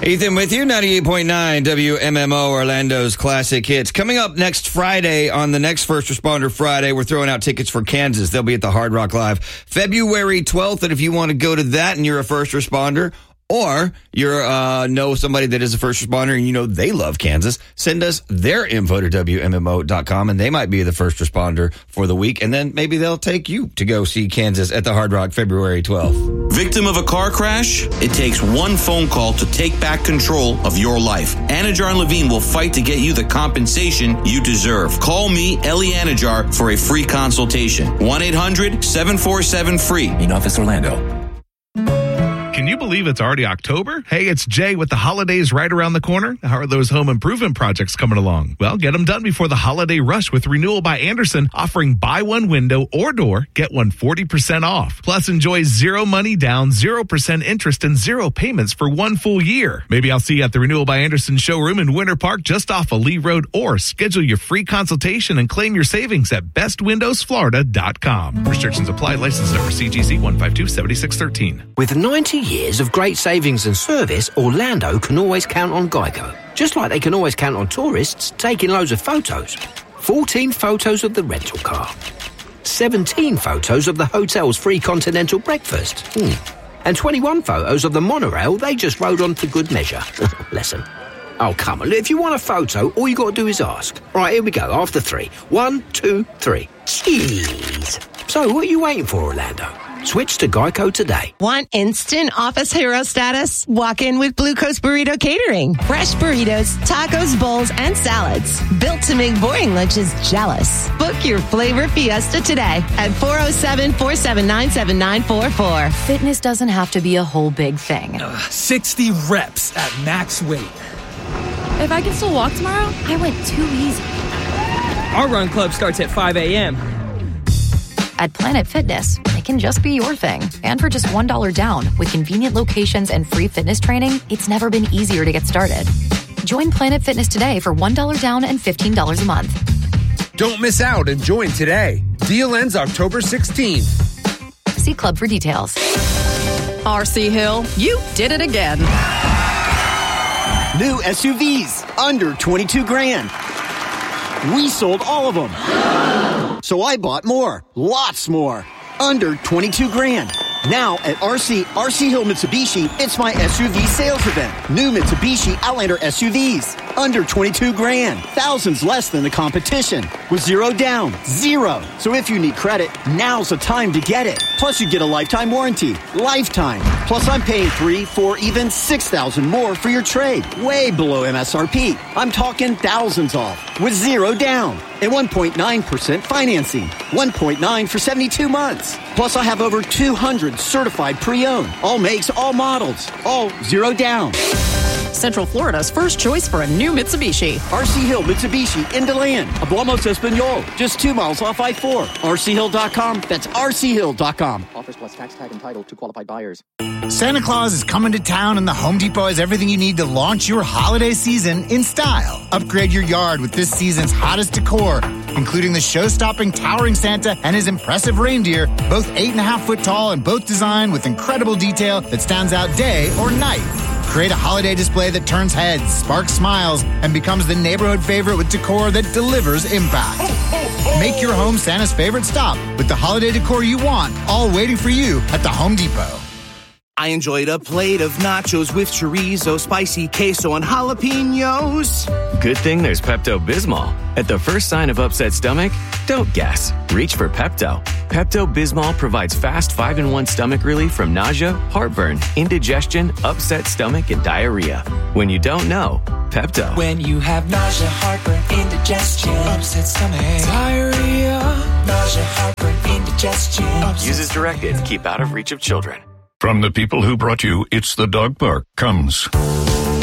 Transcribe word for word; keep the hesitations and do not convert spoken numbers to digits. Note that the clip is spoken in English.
Ethan with you, ninety-eight point nine W M M O, Orlando's classic hits. Coming up next Friday on the next First Responder Friday, we're throwing out tickets for Kansas. They'll be at the Hard Rock Live February twelfth. And if you want to go to that and you're a first responder, or you're uh, know somebody that is a first responder and you know they love Kansas, send us their info to W M M O dot com and they might be the first responder for the week. And then maybe they'll take you to go see Kansas at the Hard Rock February twelfth. Victim of a car crash? It takes one phone call to take back control of your life. Anajar and Levine will fight to get you the compensation you deserve. Call me, Ellie Anajar, for a free consultation. one eight hundred seven four seven free. In Office Orlando. Can you believe it's already October? Hey, it's Jay with the holidays right around the corner. How are those home improvement projects coming along? Well, get them done before the holiday rush with Renewal by Andersen, offering buy one window or door, get one forty percent off. Plus, enjoy zero money down, zero percent interest, and zero payments for one full year. Maybe I'll see you at the Renewal by Andersen showroom in Winter Park just off of Lee Road, or schedule your free consultation and claim your savings at best windows florida dot com. Restrictions apply. License number C G C one five two seven six one three. With ninety years of great savings and service, Orlando can always count on Geico. Just like they can always count on tourists taking loads of photos. fourteen photos of the rental car. seventeen photos of the hotel's free continental breakfast. Hmm. And twenty-one photos of the monorail they just rode on for good measure. Lesson. Oh, come on. If you want a photo, all you got to do is ask. Right, here we go. After three. One, two, three. Cheese. So, what are you waiting for, Orlando? Switch to Geico today. Want instant office hero status? Walk in with Blue Coast Burrito Catering. Fresh burritos, tacos, bowls, and salads. Built to make boring lunches jealous. Book your flavor fiesta today at four oh seven, four seven nine, seven nine four four. Fitness doesn't have to be a whole big thing. Uh, sixty reps at max weight. If I can still walk tomorrow, I went too easy. Our run club starts at five a.m. At Planet Fitness, it can just be your thing. And for just one dollar down, with convenient locations and free fitness training, it's never been easier to get started. Join Planet Fitness today for one dollar down and fifteen dollars a month. Don't miss out and join today. Deal ends October sixteenth. See club for details. R C Hill, you did it again. New S U Vs, under twenty-two grand. We sold all of them. So I bought more, lots more, under twenty-two grand. Now at R C, R C Hill Mitsubishi, it's my S U V sales event. New Mitsubishi Outlander S U Vs, under twenty-two grand. Thousands less than the competition. With zero down, zero. So if you need credit, now's the time to get it. Plus you get a lifetime warranty, lifetime. Plus I'm paying three, four, even six thousand more for your trade. Way below M S R P. I'm talking thousands off, with zero down. And one point nine percent financing. one point nine for seventy-two months. Plus I have over two hundred certified pre-owned. All makes, all models. All zero down. Central Florida's first choice for a new Mitsubishi. R C Hill Mitsubishi in DeLand. Hablamos Espanol. Just two miles off I four. R C Hill dot com. That's R C Hill dot com. Offers plus tax tag entitled to qualified buyers. Santa Claus is coming to town and the Home Depot has everything you need to launch your holiday season in style. Upgrade your yard with this season's hottest decor, including the show-stopping towering Santa and his impressive reindeer, both eight and a half foot tall and both designed with incredible detail that stands out day or night. Create a holiday display that turns heads, sparks smiles, and becomes the neighborhood favorite with decor that delivers impact. Make your home Santa's favorite stop with the holiday decor you want, all waiting for you at the Home Depot. I enjoyed a plate of nachos with chorizo, spicy queso, and jalapenos. Good thing there's Pepto-Bismol. At the first sign of upset stomach, don't guess. Reach for Pepto. Pepto-Bismol provides fast five in one stomach relief from nausea, heartburn, indigestion, upset stomach, and diarrhea. When you don't know, Pepto. When you have nausea, heartburn, indigestion, upset stomach, diarrhea, nausea, heartburn, indigestion. Use as directed. Keep out of reach of children. From the people who brought you It's the Dog Park comes